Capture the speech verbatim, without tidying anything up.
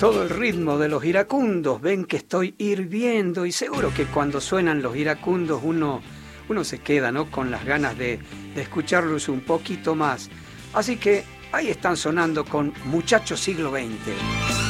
todo el ritmo de los iracundos. Ven que estoy hirviendo y seguro que cuando suenan los iracundos uno, uno se queda, ¿no?, con las ganas de, de escucharlos un poquito más. Así que ahí están sonando con Muchachos Siglo veinte.